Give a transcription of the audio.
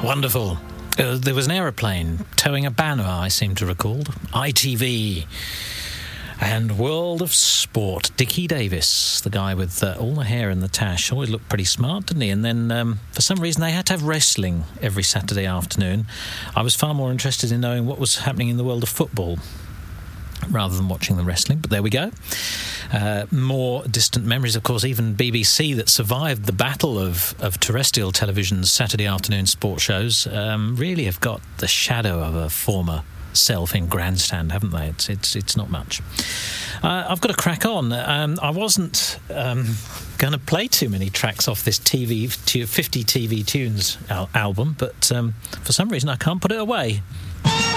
Wonderful. There was an aeroplane towing a banner, I seem to recall. ITV. And World of Sport. Dickie Davis, the guy with all the hair and the tash, always looked pretty smart, didn't he? And then, for some reason, they had to have wrestling every Saturday afternoon. I was far more interested in knowing what was happening in the world of football rather than watching the wrestling, but there we go. More distant memories, of course. Even BBC, that survived the battle of terrestrial television's Saturday afternoon sports shows, really have got the shadow of a former self in grandstand, haven't they? It's not much. I've got to crack on. I wasn't going to play too many tracks off this 50 TV Tunes album, but for some reason I can't put it away.